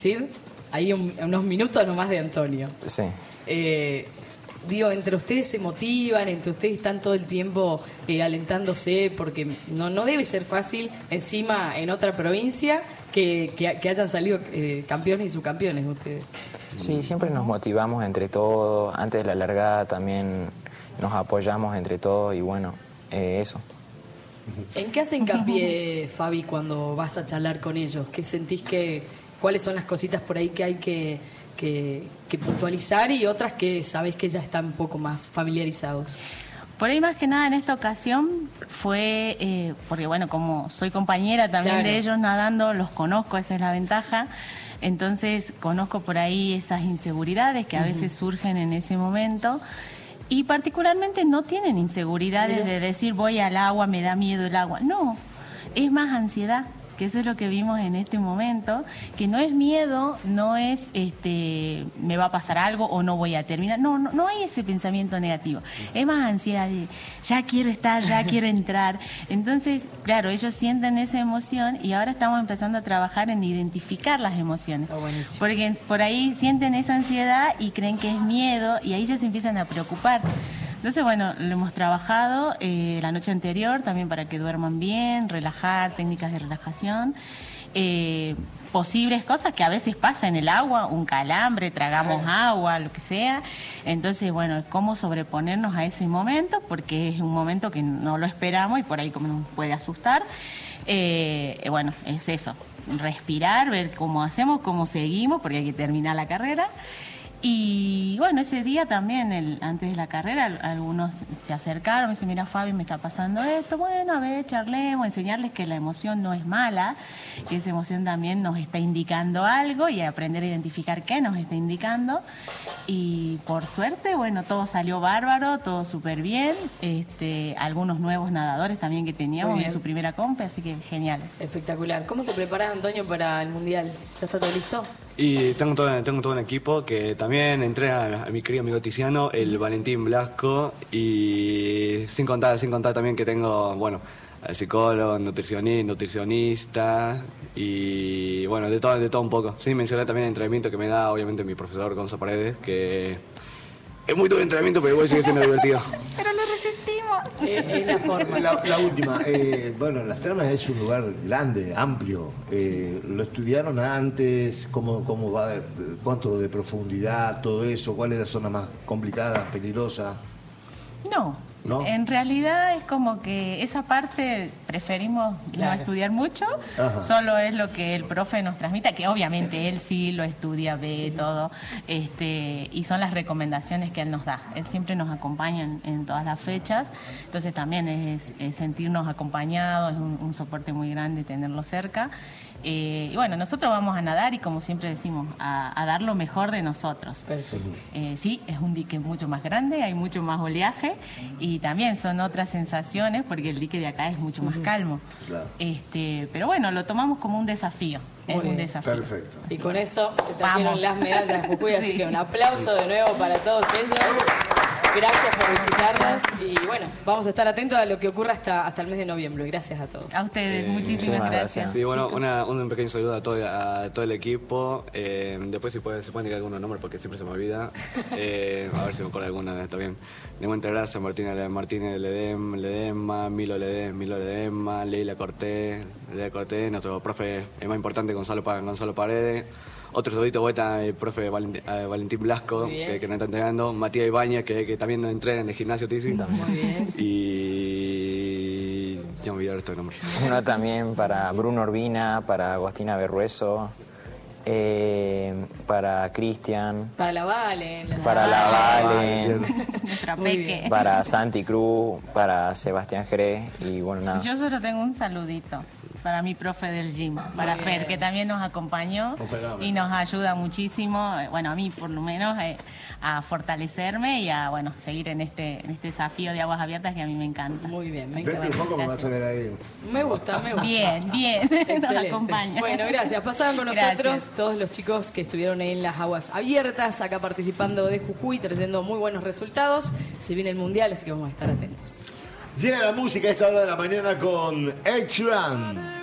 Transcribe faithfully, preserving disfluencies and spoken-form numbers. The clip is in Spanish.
decir, hay un, unos minutos nomás de Antonio. Sí. Eh, digo, entre ustedes se motivan, entre ustedes están todo el tiempo eh, alentándose, porque no, no debe ser fácil, encima en otra provincia, que, que, que hayan salido eh, campeones y subcampeones ustedes. Sí, siempre nos motivamos entre todos. Antes de la largada también nos apoyamos entre todos y bueno, eh, eso. ¿En qué hace hincapié, Fabi, cuando vas a charlar con ellos? ¿Qué sentís que, cuáles son las cositas por ahí que hay que, que, que puntualizar y otras que sabés que ya están un poco más familiarizados? Por ahí más que nada en esta ocasión fue, eh, porque bueno, como soy compañera también Claro. de ellos nadando, los conozco, esa es la ventaja. Entonces conozco por ahí esas inseguridades que a veces surgen en ese momento. Y particularmente no tienen inseguridades de decir voy al agua, me da miedo el agua. No, es más ansiedad, que eso es lo que vimos en este momento, que no es miedo, no es este me va a pasar algo o no voy a terminar. No, no, no hay ese pensamiento negativo. Es más ansiedad de ya quiero estar, ya quiero entrar. Entonces, claro, ellos sienten esa emoción y ahora estamos empezando a trabajar en identificar las emociones. Está buenísimo. Porque por ahí sienten esa ansiedad y creen que es miedo y ahí ya se empiezan a preocupar. Entonces, bueno, lo hemos trabajado eh, la noche anterior también para que duerman bien, relajar, técnicas de relajación, eh, posibles cosas que a veces pasa en el agua, un calambre, tragamos agua, lo que sea. Entonces, bueno, es cómo sobreponernos a ese momento, porque es un momento que no lo esperamos y por ahí como nos puede asustar. Eh, bueno, es eso, respirar, ver cómo hacemos, cómo seguimos, porque hay que terminar la carrera. Y bueno, ese día también, el, antes de la carrera, algunos se acercaron, me dicen, mira Fabi, me está pasando esto, bueno, a ver, charlemos, enseñarles que la emoción no es mala, que esa emoción también nos está indicando algo y aprender a identificar qué nos está indicando. Y por suerte, bueno, todo salió bárbaro, todo súper bien, este, algunos nuevos nadadores también que teníamos en su primera compa, así que genial. Espectacular. ¿Cómo te preparás, Antonio, para el Mundial? ¿Ya está todo listo? Y tengo todo, tengo todo un equipo que también entrena a mi querido amigo Tiziano, el Valentín Blasco, y sin contar, sin contar también que tengo, bueno, al psicólogo, nutricionista, nutricionista y bueno, de todo, de todo un poco. Sin mencionar también el entrenamiento que me da obviamente mi profesor Gonzalo Paredes, que es muy duro el entrenamiento, pero igual sigue siendo divertido. Pero lo resentimos. Es la forma. La, la última, eh, bueno, Las Termas es un lugar grande, amplio. Eh, ¿Lo estudiaron antes? ¿Cómo, cómo va? ¿Cuánto de profundidad? Todo eso. ¿Cuál es la zona más complicada, peligrosa? No, ¿No? En realidad es como que esa parte preferimos Claro. no estudiar mucho, Ajá. solo es lo que el profe nos transmite, que obviamente él sí lo estudia, ve todo, este, y son las recomendaciones que él nos da. Él siempre nos acompaña en, en todas las fechas, entonces también es, es sentirnos acompañados, es un, un soporte muy grande tenerlo cerca. Eh, y bueno, nosotros vamos a nadar y como siempre decimos, a, a dar lo mejor de nosotros. Perfecto. Eh, sí, es un dique mucho más grande, hay mucho más oleaje y también son otras sensaciones porque el dique de acá es mucho más calmo. Claro. Este, pero bueno, lo tomamos como un desafío. Es Muy un bien. desafío. Perfecto. Y con eso se trajeron Vamos. las medallas de Jujuy, así Sí. que un aplauso de nuevo para todos ellos. Gracias por visitarnos y bueno, vamos a estar atentos a lo que ocurra hasta, hasta el mes de noviembre. Gracias a todos. A ustedes, Eh, muchísimas muchísimas gracias. gracias. Sí, bueno, chicos. una, un pequeño saludo a todo, a todo el equipo. Eh, después si puede, se pueden decir algunos nombres porque siempre se me olvida. Eh, a ver si me acuerdo de alguna, está bien. Le voy a entregar a Martínez, Martínez Ledem, Ledema, Milo Ledem, Milo Ledema, Leila Cortés, Leila Cortés, nuestro profe el más importante, Gonzalo, Pa- Gonzalo Paredes. Otro saludito vuelta el profe Valentín, eh, Valentín Blasco, Muy bien. que, que nos está entrenando. Matías Ibáñez, que, que también nos entrena en el gimnasio Tizi. Muy bien. Y ya me olvidé estos nombres. Uno también para Bruno Urbina, para Agostina Berrueso, eh, para Cristian, Para la Vale. la- para la Valen, Nuestra Muy Peque. bien. para Santi Cruz, para Sebastián Jerez y bueno, nada. Yo solo tengo un saludito para mi profe del gym, para Muy Fer, bien. que también nos acompañó Un fenómeno. y nos ayuda muchísimo, eh, bueno, a mí por lo menos, eh, a fortalecerme y a, bueno, seguir en este, en este desafío de aguas abiertas que a mí me encanta. Muy bien, me Dentro de encanta. poco me vas a ver ahí. Me gusta, me gusta. Bien, bien, nos Excelente. acompaña. Bueno, gracias. Pasaron con nosotros Gracias. todos los chicos que estuvieron en las aguas abiertas, acá participando de Jujuy, trayendo muy buenos resultados. Se viene el Mundial, así que vamos a estar atentos. Llega la música a esta hora de la mañana con Ed Sheeran.